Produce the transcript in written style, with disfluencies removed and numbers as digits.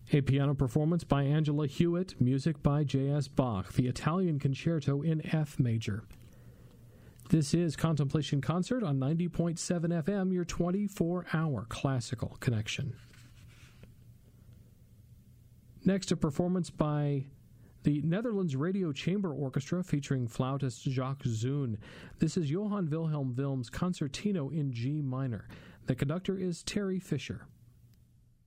A piano performance by Angela Hewitt, music by J.S. Bach, the Italian Concerto in F major. This is Contemplation Concert on 90.7 FM, your 24-hour classical connection. Next, a performance by the Netherlands Radio Chamber Orchestra featuring flautist Jacques Zoon. This is Johann Wilhelm Wilm's Concertino in G minor. The conductor is Terry Fisher.